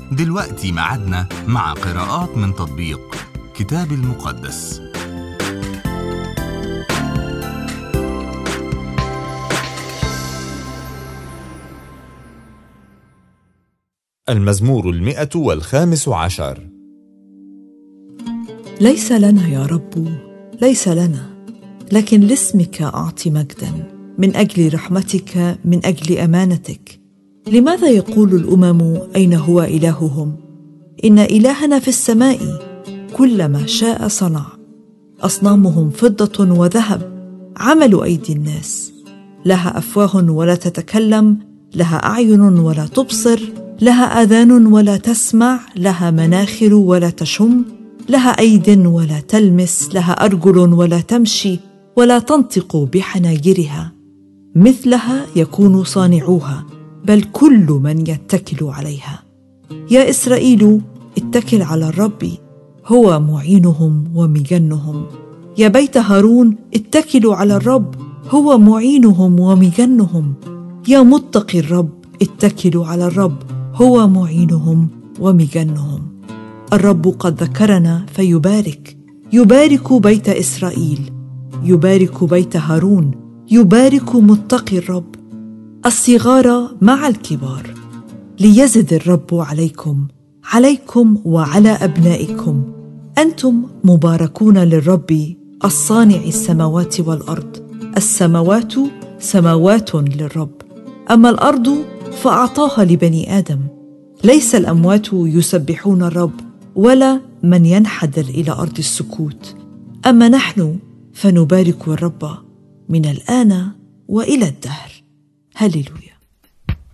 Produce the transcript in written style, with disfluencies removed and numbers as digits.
دلوقتي ميعادنا مع قراءات من تطبيق كتاب المقدس. المزمور 115. ليس لنا يا رب، ليس لنا، لكن لاسمك أعط مجداً، من أجل رحمتك، من أجل أمانتك. لماذا يقول الأمم أين هو إلههم؟ إن إلهنا في السماء، كل ما شاء صنع. أصنامهم فضة وذهب، عمل أيدي الناس. لها أفواه ولا تتكلم، لها أعين ولا تبصر، لها آذان ولا تسمع، لها مناخر ولا تشم، لها أيد ولا تلمس، لها أرجل ولا تمشي، ولا تنطق بحناجرها. مثلها يكون صانعوها، بل كل من يتكل عليها. يا إسرائيل، اتكل على الرب، هو معينهم ومجنهم. يا بيت هارون، اتكلوا على الرب، هو معينهم ومجنهم. يا متقي الرب، اتكلوا على الرب، هو معينهم ومجنهم. الرب قد ذكرنا فيبارك، يبارك بيت إسرائيل، يبارك بيت هارون، يبارك متقي الرب. الصغار مع الكبار، ليزد الرب عليكم، عليكم وعلى أبنائكم. أنتم مباركون للرب الصانع السماوات والأرض. السماوات سماوات للرب، أما الأرض فأعطاها لبني آدم. ليس الأموات يسبحون الرب، ولا من ينحدر إلى أرض السكوت. أما نحن فنبارك الرب من الآن وإلى الدهر. هللويا.